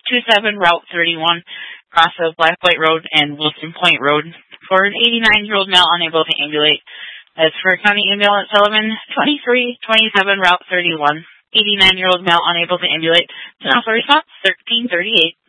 27 Route 31, cross of Black White Road and Wilson Point Road, for an 89-year-old male unable to ambulate. As for County Ambulance Sullivan, 2327 Route 31, 89-year-old male unable to ambulate. Now for response, 1338.